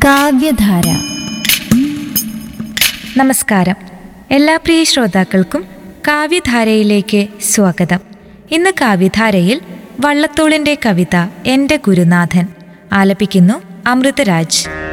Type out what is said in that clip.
കാവ്യധാര. നമസ്കാരം. എല്ലാ പ്രിയ ശ്രോതാക്കൾക്കും കാവ്യധാരയിലേക്ക് സ്വാഗതം. ഇന്ന് കാവ്യധാരയിൽ വള്ളത്തോളിൻ്റെ കവിത എൻ്റെ ഗുരുനാഥൻ ആലപിക്കുന്നു അമൃതരാജ്.